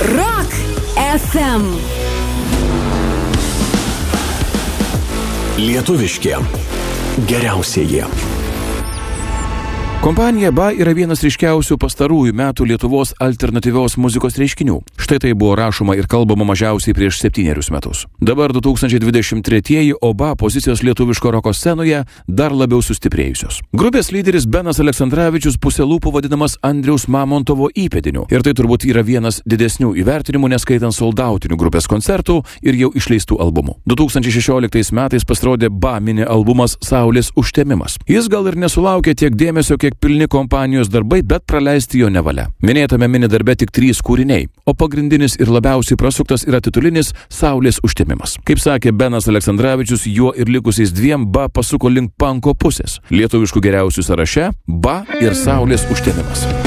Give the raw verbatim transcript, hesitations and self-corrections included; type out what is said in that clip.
Rock F M. Lietuviški geriausieji. Kompanija B A yra vienas ryškiausių pastarųjų metų Lietuvos alternatyvios muzikos reiškinių. Štai tai buvo rašoma ir kalbama mažiausiai prieš septynerius metus. Dabar du tūkstančiai dvidešimt tretieji, o B A pozicijos lietuviško roko scenoje dar labiau sustiprėjusios. Grupės lyderis Benas Aleksandravičius pusę lūpų vadinamas Andriaus Mamontovo įpėdiniu. Ir tai turbūt yra vienas didesnių įvertinimų, neskaitant soldautinių grupės koncertų ir jau išleistų albumų. du tūkstančiai šešioliktais metais pasirodė B A mini albumas Saulės užtemimas. Jis gal ir nesulaukė tiek dėmesio, kiek pilni kompanijos darbai, bet praleisti jo nevalia. Minėtame mini darbe tik trys kūriniai, o pagrindinis ir labiausiai prasuktas yra titulinis Saulės užtemimas. Kaip sakė Benas Aleksandravičius, juo ir likusiais dviem B A pasuko link panko pusės. Lietuviškų geriausių sąraše B A ir Saulės užtemimas.